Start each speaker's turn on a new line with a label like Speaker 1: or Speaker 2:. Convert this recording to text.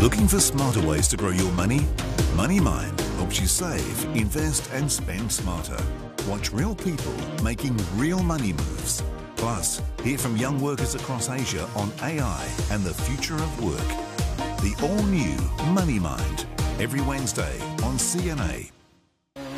Speaker 1: Looking for smarter ways to grow your money? MoneyMind helps you save, invest and spend smarter. Watch real people making real money moves. Plus, hear from young workers across Asia on AI and the future of work. The all-new MoneyMind, every Wednesday on CNA.